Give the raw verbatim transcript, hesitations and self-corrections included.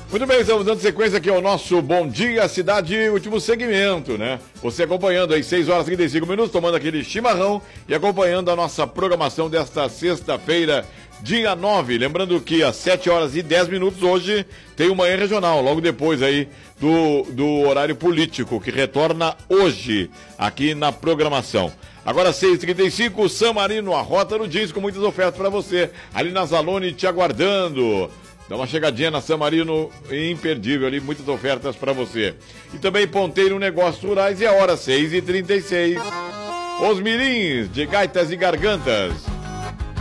Muito bem, estamos dando sequência aqui ao nosso Bom Dia Cidade, último segmento, né? Você acompanhando aí seis horas e trinta e cinco minutos, tomando aquele chimarrão e acompanhando a nossa programação desta sexta-feira, dia nove. Lembrando que às sete horas e dez minutos hoje tem o Manhã Regional, logo depois aí do, do horário político, que retorna hoje aqui na programação. Agora seis e trinta e cinco, San Marino, a rota do jeans com muitas ofertas para você. Ali na Zalone te aguardando. Dá uma chegadinha na San Marino, imperdível ali, muitas ofertas para você. E também Ponteiro Negócios Rurais e a hora seis e trinta e seis. Os mirins de gaitas e gargantas.